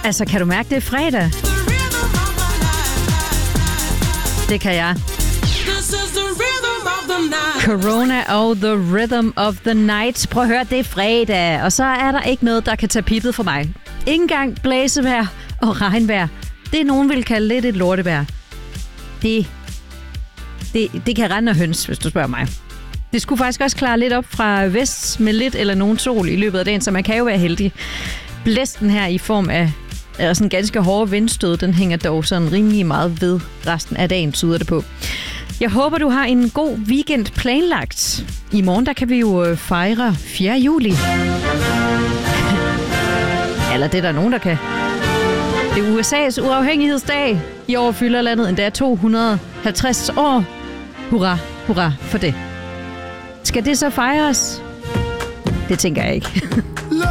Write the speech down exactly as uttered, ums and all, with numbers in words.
Altså, kan du mærke, det er fredag? Det kan jeg. Corona og The Rhythm of the Night. Prøv at høre, det er fredag, og så er der ikke noget, der kan tage pippet for mig. Ikke engang blæsevejr og regnvejr. Det, nogen vil kalde lidt et lortevejr. Det, det, det kan rende og høns, hvis du spørger mig. Det skulle faktisk også klare lidt op fra vest med lidt eller nogen sol i løbet af dagen, så man kan jo være heldig. Blæsten her i form af er sådan ganske hårde vindstød, den hænger dog sådan rimelig meget ved resten af dagen, tyder det på. Jeg håber, du har en god weekend planlagt. I morgen, der kan vi jo fejre fjerde juli. Eller det er der nogen, der kan. Det er U S A's uafhængighedsdag. I år fylder landet endda to hundrede og halvtreds år. Hurra, hurra for det. Skal det så fejres? Det tænker jeg ikke.